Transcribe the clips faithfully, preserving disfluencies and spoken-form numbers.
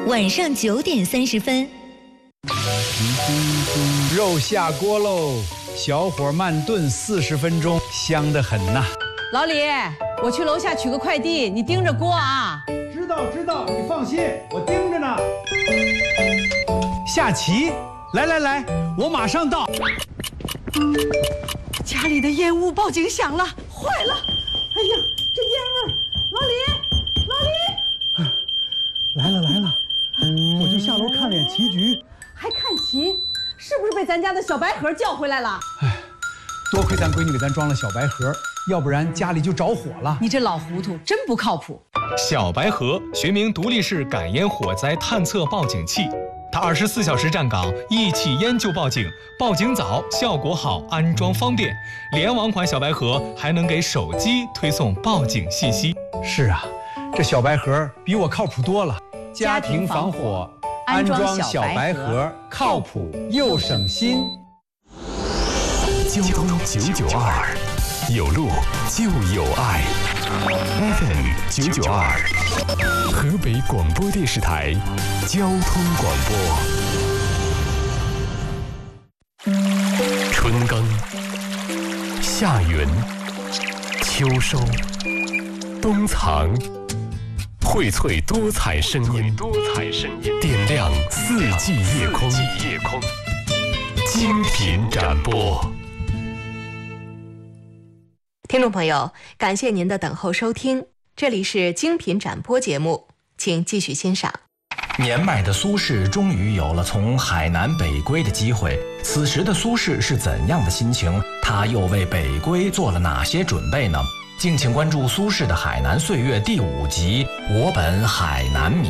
晚上九点三十分。 肉下锅喽，小火慢炖四十分钟，香得很呐。 老李，我去楼下取个快递，你盯着锅啊。 知道知道，你放心，我盯着呢。下棋，来来来，我马上到。 家里的烟雾报警响了，坏了！哎呀，这烟味儿！老李，老李， 来了来了，我就下楼看脸棋局。 还看棋？是不是被咱家的小白盒叫回来了？ 哎，多亏咱闺女给咱装了小白盒，要不然家里就着火了。 你这老糊涂，真不靠谱。 小白盒学名独立式感烟火灾探测报警器，它二十四小时站岗，一起烟就报警，报警早，效果好，安装方便。联网款小白盒还能给手机推送报警信息。 是啊，这小白盒比我靠谱多了。家庭防火，安装小白盒，靠谱又省心。 交通九九二，有路就有爱。F M 九九二，河北广播电视台交通广播。春耕、夏耘、秋收、冬藏，荟萃多彩声音，多彩声音，点亮四季夜空，夜空，精品展播。 听众朋友，感谢您的等候收听，这里是精品展播节目，请继续欣赏。 年迈的苏轼终于有了从海南北归的机会，此时的苏轼是怎样的心情？他又为北归做了哪些准备呢？敬请关注苏轼的海南岁月第五集《我本海南民》。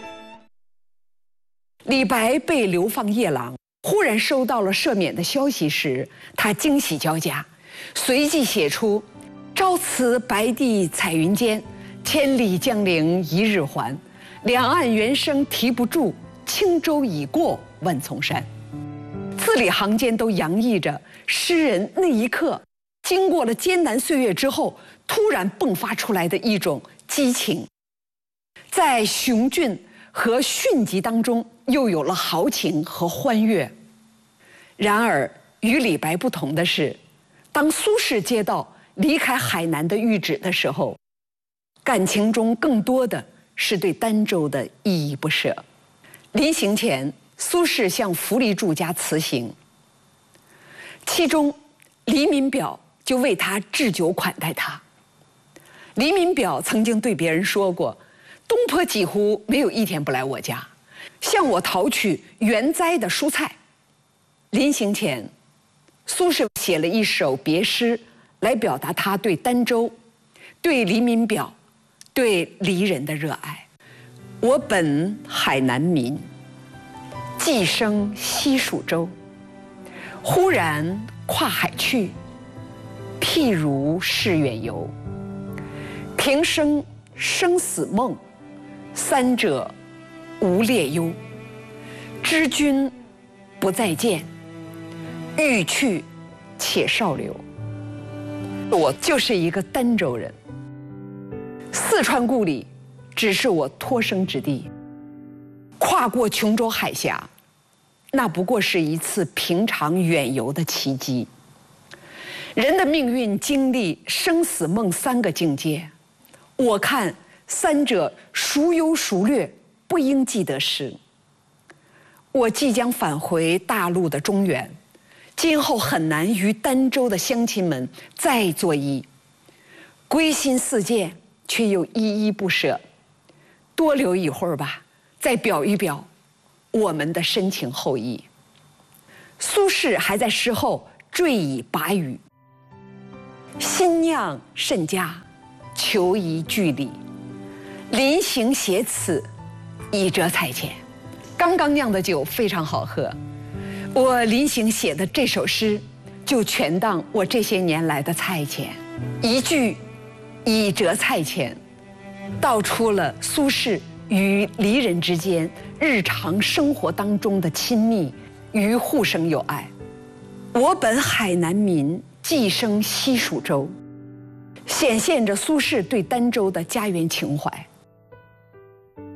李白被流放夜郎，忽然收到了赦免的消息时，他惊喜交加，随即写出“朝辞白帝彩云间，千里江陵一日还。两岸猿声啼不住，轻舟已过万重山”。字里行间都洋溢着诗人那一刻经过了艰难岁月之后突然迸发出来的一种激情，在雄峻和迅疾当中又有了豪情和欢悦。然而与李白不同的是，当苏轼接到离开海南的谕旨的时候，感情中更多的是对儋州的依依不舍。临行前，苏轼向扶黎住家辞行，其中黎民表就为他置酒款待他。黎民表曾经对别人说过，东坡几乎没有一天不来我家，向我讨取原栽的蔬菜。临行前，苏轼写了一首别诗来表达他对儋州、对黎民表、对黎人的热爱。我本海南民，寄生西蜀州。忽然跨海去，譬如是远游。平生生死梦，三者无列忧。知君不再见，欲去且少留。我就是一个儋州人，四川故里只是我托生之地。跨过琼州海峡，那不过是一次平常远游的奇迹。人的命运经历生死梦三个境界，我看三者孰优孰劣，不应记得失。我即将返回大陆的中原，今后很难与儋州的乡亲们再作揖，归心似箭，却又依依不舍。多留一会儿吧，再表一表我们的深情厚谊。苏轼还在诗后缀以跋语：新酿甚佳，求宜距离。临行写此，以折菜钱。刚刚酿的酒非常好喝，我临行写的这首诗，就全当我这些年来的菜钱。一句以折菜钱，道出了苏轼与黎人之间日常生活当中的亲密与互生友爱。我本海南民，寄生西蜀州，显现着苏轼对儋州的家园情怀。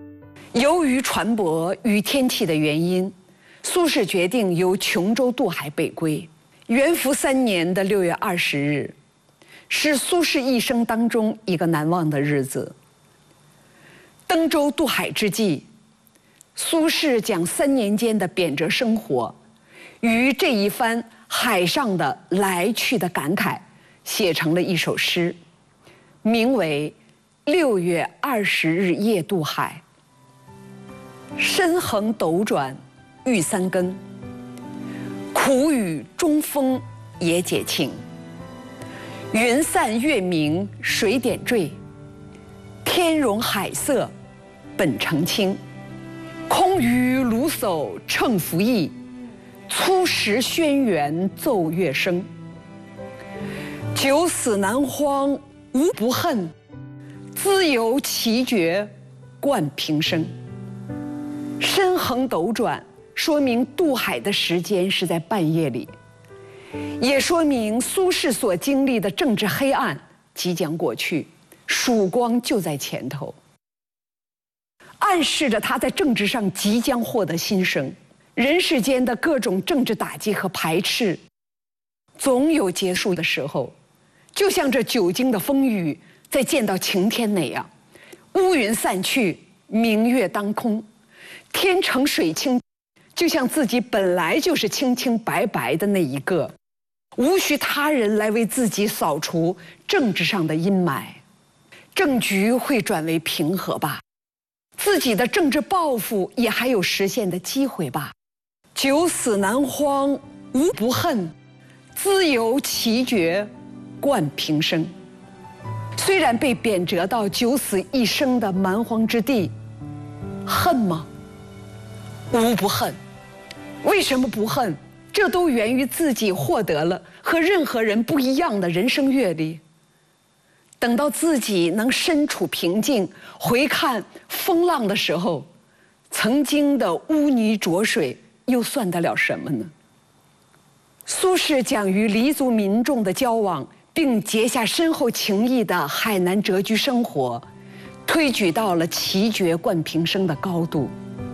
由于船舶与天气的原因，苏轼决定由琼州渡海北归。元符三年的六月二十日，是苏轼一生当中一个难忘的日子。登舟渡海之际，苏轼将三年间的贬谪生活，与这一番海上的来去的感慨，写成了一首诗，名为《六月二十日夜渡海》。身横斗转欲三更，苦雨中风也解情。云散月明水点缀，天容海色本澄清。空余卢叟乘浮逸，粗石轩辕奏乐声。九死难荒无不恨，兹由奇绝冠平生。身横斗转，说明渡海的时间是在半夜里，也说明苏轼所经历的政治黑暗即将过去，曙光就在前头，暗示着他在政治上即将获得新生。人世间的各种政治打击和排斥，总有结束的时候，就像这久经的风雨在见到晴天那样，乌云散去，明月当空，天成水清，就像自己本来就是清清白白的那一个，无需他人来为自己扫除政治上的阴霾，政局会转为平和吧，自己的政治抱负也还有实现的机会吧。九死难荒无不恨，兹由奇绝冠平生。虽然被贬谪到九死一生的蛮荒之地，恨吗？无不恨。为什么不恨？这都源于自己获得了和任何人不一样的人生阅历。等到自己能身处平静，回看风浪的时候，曾经的污泥浊水又算得了什么呢？苏轼讲与黎族民众的交往，并结下深厚情谊的海南谪居生活，推举到了奇绝冠平生的高度。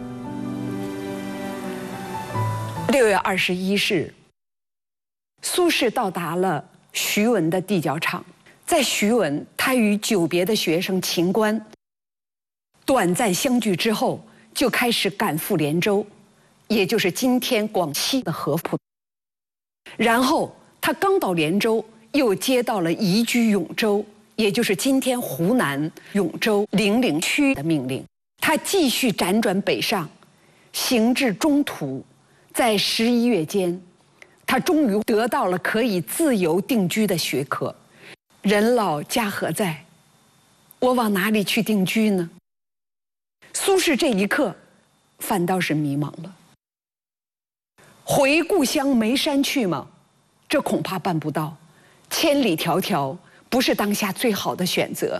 六月二十一日，苏轼到达了徐闻的地脚场。在徐闻，他与久别的学生秦观短暂相聚之后，就开始赶赴连州，也就是今天广西的合浦。然后他刚到连州，又接到了移居永州，也就是今天湖南永州零陵区的命令。他继续辗转北上，行至中途，在十一月间，他终于得到了可以自由定居的许可。人老家何在？我往哪里去定居呢？苏轼这一刻反倒是迷茫了。回故乡眉山去吗？这恐怕办不到，千里迢迢不是当下最好的选择。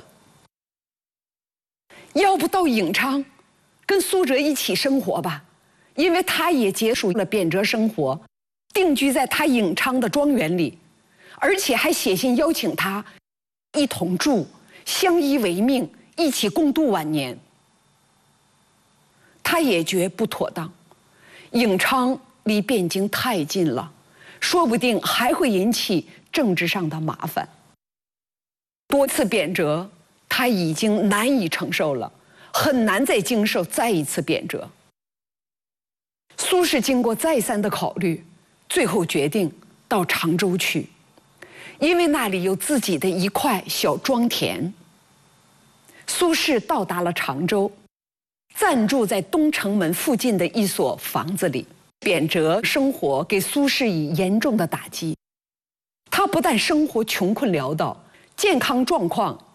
要不到颍昌跟苏辙一起生活吧，因为他也结束了贬谪生活，定居在他颍昌的庄园里，而且还写信邀请他一同住，相依为命，一起共度晚年。他也觉不妥当，颍昌离汴京太近了，说不定还会引起政治上的麻烦。多次贬谪，他已经难以承受了，很难再经受再一次贬谪。苏轼经过再三的考虑，最后决定到常州去，因为那里有自己的一块小庄田。苏轼到达了常州，暂住在东城门附近的一所房子里。贬谪生活给苏轼以严重的打击，他不但生活穷困潦倒，健康状况